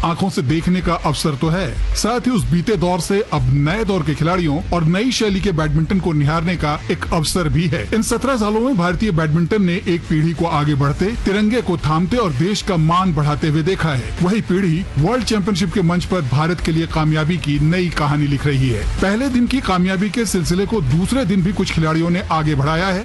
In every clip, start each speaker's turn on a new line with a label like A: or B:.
A: आंखों से देखने का अवसर तो है, साथ ही उस बीते दौर से अब नए दौर के खिलाड़ियों और नई शैली के बैडमिंटन को निहारने का एक अवसर भी है। इन 17 सालों में भारतीय बैडमिंटन ने एक पीढ़ी को आगे बढ़ते, तिरंगे को थामते और देश का मान बढ़ाते हुए देखा है। वही पीढ़ी वर्ल्ड चैंपियनशिप के मंच पर भारत के लिए कामयाबी की नई कहानी लिख रही है। पहले दिन की कामयाबी के सिलसिले को दूसरे दिन भी कुछ खिलाड़ियों ने आगे बढ़ाया है।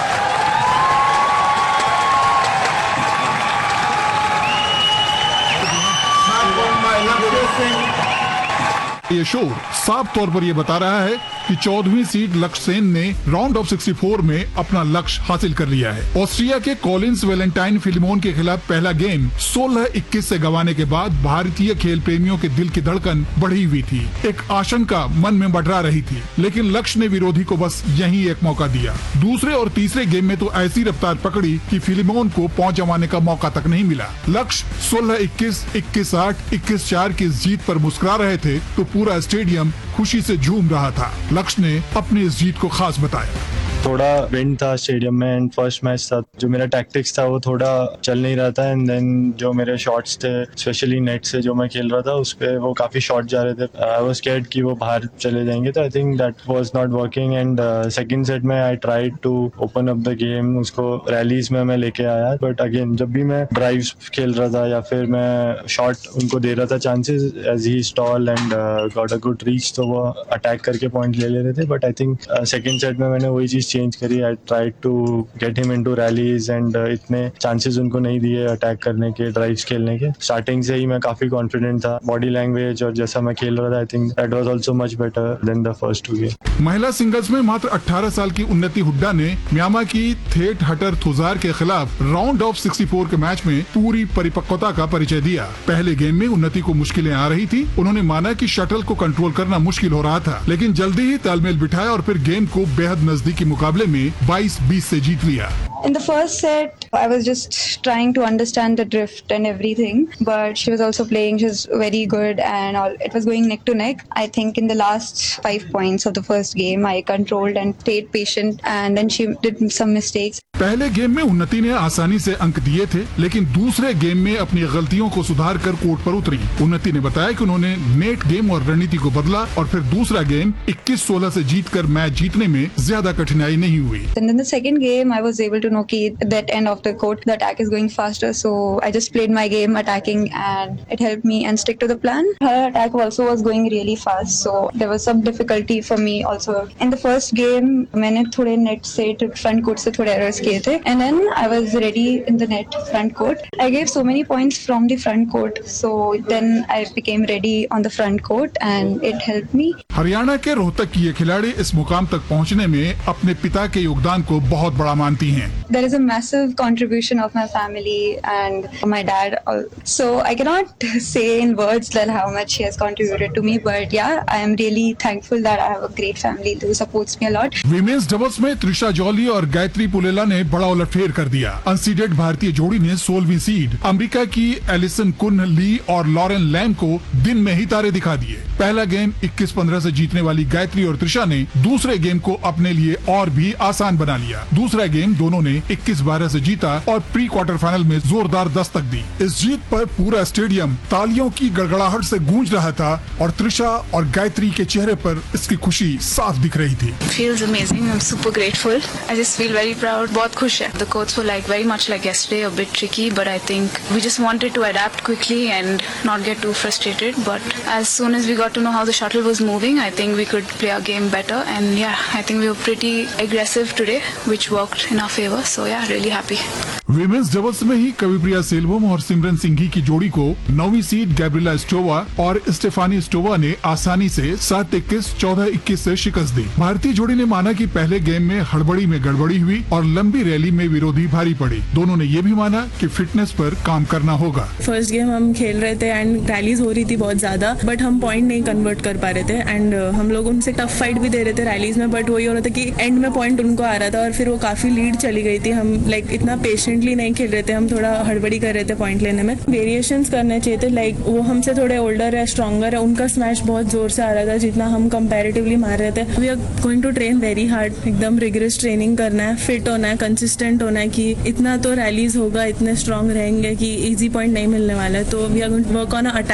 A: ये शो साफ तौर पर ये बता रहा है कि 14वीं सीड लक्ष्य सेन ने राउंड ऑफ 64 में अपना लक्ष्य हासिल कर लिया है। ऑस्ट्रिया के कॉलिंस वैलेंटाइन फिलिमोन के खिलाफ पहला गेम 16-21 से गंवाने के बाद भारतीय खेल प्रेमियों के दिल की धड़कन बढ़ी हुई थी। एक आशंका मन में मंडरा रही थी, लेकिन लक्ष्य ने विरोधी को बस यही एक मौका दिया। दूसरे और तीसरे गेम में तो ऐसी रफ्तार पकड़ी कि फिलिमोन को पहुंच जमाने का मौका तक नहीं मिला। लक्ष्य 16-21, 21-8, 21-4 की इस जीत पर मुस्कुरा रहे थे तो पूरा स्टेडियम खुशी से झूम रहा था। लक्ष्य ने अपनी इस जीत को खास बताया।
B: थोड़ा विंड था स्टेडियम में एंड फर्स्ट मैच था, जो मेरा टैक्टिक्स था वो थोड़ा चल नहीं रहा था एंड देन जो मेरे शॉट्स थे स्पेशली नेट से जो मैं खेल रहा था उस पे वो काफी शॉट जा रहे थे। आई वाज स्कैर्ड कि वो बाहर चले जाएंगे, तो I think that was not working and second set में I tried to open up the game, उसको रैलीज में मैं लेके आया। बट अगेन जब भी मैं ड्राइव्स खेल रहा था या फिर मैं शॉट उनको दे रहा था chances as he stall and got a good reach, तो वो अटैक करके पॉइंट ले रहे थे। But I think second set में मैंने वही चीज चेंज करी। I tried to get him into rallies and इतने चांसेस उनको नहीं दिए अटैक करने के, ड्राइव्स खेलने के। स्टार्टिंग से ही मैं काफी कॉन्फिडेंट था। बॉडी लैंग्वेज और जैसा मैं खेल रहा था, I think that was also much better than the first to game.
A: महिला सिंगल्स में मात्र 18 साल की उन्नति हुड्डा ने म्यांमार की थेट हटर थुजार के खिलाफ राउंड ऑफ 64 के मैच में पूरी परिपक्वता का परिचय दिया। पहले गेम में उन्नति को मुश्किलें आ रही थी। उन्होंने माना कि शटल को कंट्रोल करना मुश्किल हो रहा था, लेकिन जल्दी ही तालमेल बिठाया और फिर गेम को बेहद नजदीकी मुकाबले में 22-20 से जीत लिया।
C: In the first set, I was just trying to understand the drift and everything, but she was also playing. She was very good, and it was going neck to neck. I think in the last 5 points of the first game, I controlled and stayed patient, and then she did some mistakes.
A: पहले game में उन्नति ने आसानी से अंक दिए थे, लेकिन दूसरे गेम में अपनी गलतियों को सुधार कर कोर्ट पर उतरी। उन्नति ने बताया कि उन्होंने नेट गेम और रणनीति को बदला और फिर दूसरा गेम 21-16 से जीतकर मैच जीतने में ज्यादा कठिनाई नहीं हुई।
C: And then the second game, I was able to know that that end of the court, the attack is going faster, so I just played my game attacking, and it helped me and stick to the plan. Her attack also was going really fast, so there was some difficulty for me also. In the first game, मैंने थोड़े net से front court से थोड़े errors किए थे, and then I was ready in the net front court. I gave so many points from the front court, so then I became ready on the front court, and it helped me.
A: Haryana के रोहतक की ये खिलाड़ी इस मुकाम तक पहुंचने में अपने पिता के योगदान को बहुत बड़ा मानती हैं।
C: There is a massive contribution of my family and my dad. So I cannot say in words that how much he has contributed to me, but yeah, I am really thankful that I have a great family who supports me a lot.
A: Women's doubles में Trisha jolly और गायत्री पुलेला ने बड़ा उलटफेर कर दिया। Unseeded भारतीय जोड़ी ने 16वीं सीड अमेरिका की एलिसन कुन ली और लॉरेन लैम को दिन में ही तारे दिखा दिए। पहला गेम 21-15 से जीतने वाली गायत्री और त्रिशा ने दूसरे गेम को अपने लिए और भी आसान बना लिया। दूसरा गेम दोनों ने 21-12 से जीता और प्री क्वार्टर फाइनल में जोरदार दस्तक दी। इस जीत पर पूरा स्टेडियम तालियों की गड़गड़ाहट से गूंज रहा था और त्रिशा और गायत्री के चेहरे पर इसकी खुशी साफ दिख रही थी।
D: Feels amazing. I'm super grateful. I just feel very proud. बहुत खुश है। The courts were like very much like yesterday, a bit tricky, but I think we just wanted to adapt quickly and not get too frustrated. But as soon as we got to know how the shuttle was moving, I think we could play our game better. And yeah, I think we were pretty aggressive today, which worked in our favor. So yeah, really happy.
A: Women's doubles में ही कविप्रिया सेल्वम और सिमरन सिंघी की जोड़ी को 9वीं seed Gabriela स्टोवा और Stefani स्टोवा ने आसानी से 7-21, 14-21 से शिकस्त दी। भारतीय जोड़ी ने माना कि पहले गेम में हड़बड़ी में गड़बड़ी हुई और लंबी रैली में विरोधी भारी पड़ी। दोनों ने ये भी माना कि फिटनेस पर काम करना होगा।
E: फर्स्ट गेम हम खेल रहे थे एंड रैलीज हो रही थी बहुत ज्यादा, बट हम पॉइंट नहीं कन्वर्ट कर पा रहे थे एंड हम लोग उनसे टफ फाइट भी दे रहे थे रैलीज में, बट वही हो रहा था कि एंड में पॉइंट उनको आ रहा था और फिर वो काफी लीड चली गई थी। हम इतना पेशेंटली नहीं खेल रहे थे, हम थोड़ा हड़बड़ी कर रहे थे पॉइंट लेने में। वेरिएशंस करने चाहिए थे, वो हमसे थोड़े ओल्डर है, स्ट्रॉन्गर है, उनका स्मैश बहुत जोर से आ रहा था जितना हम कंपैरेटिवली मार रहे थे। We are going to train very hard, एकदम रिगरस ट्रेनिंग करना है, फिट होना है, कंसिस्टेंट होना है कि इतना तो रैलीज होगा, इतने स्ट्रॉन्ग रहेंगे कि इजी पॉइंट नहीं मिलने वाला है। तो we are going to work on attack.